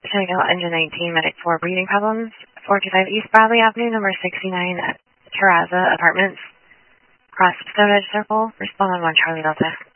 Chanel Engine 19, Medic 4, breathing problems. 425 East Bradley Avenue, number 69 at Terraza Apartments, across Stone Edge Circle. Respond on 1 Charlie Delta.